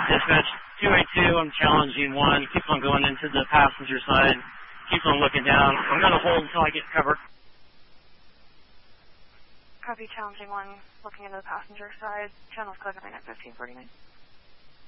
Dispatch 282, I'm challenging 1. Keeps on going into the passenger side. Keeps on looking down. I'm going to hold until I get covered. Copy, challenging 1, looking into the passenger side. Channel's clear at 1549.